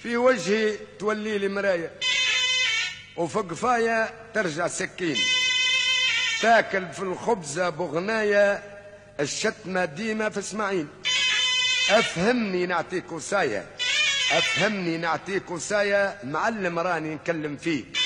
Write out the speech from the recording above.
في وجهي تولي لي مراية، وفي قفايا ترجع سكين، تاكل في الخبزة بغناية، الشتمة ديما في اسماعيل. افهمني نعطيك وصاية، افهمني نعطيك وصاية، معلم راني نكلم فيه.